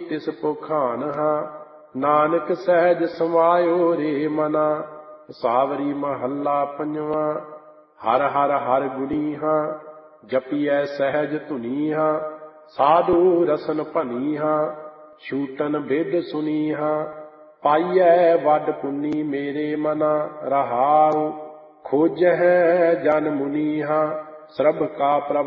ਤਿਸ ਪੁਖਾਨ ਹਾਂ। ਨਾਨਕ ਸਹਿਜ ਸਮਾਇਓ ਰੇ ਮਨਾ। ਸਾਵਰੀ ਮਹੱਲਾ ਪੰਜਵਾਂ। ਹਰ ਹਰ ਹਰ ਗੁਣੀ ਹਾਂ। ਜਪੀਐ ਸਹਿਜ ਧੁਨੀ ਹਾਂ। ਸਾਧੂ ਰਸਨ ਭਨੀ ਹਾਂ। ਛੂਟਨ ਬਿਦ ਸੁਨੀ ਹਾਂ। ਪਾਈਐ ਵੱਡ ਪੁੰਨੀ ਮੇਰੇ ਮਨਾ। ਰਹਾਉ ਖੋਜਹਿ ਜਨ ਮੁਨੀ ਹਾਂ। ਸਰਬ ਕਾ ਪ੍ਰਭ